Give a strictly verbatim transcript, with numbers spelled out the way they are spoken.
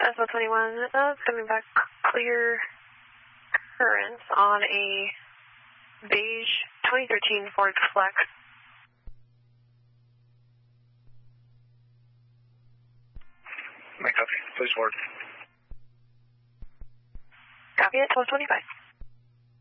S one twenty-one, uh, coming back clear currents on a beige twenty thirteen Ford Flex. My copy. Please forward. Copy at twelve twenty-five.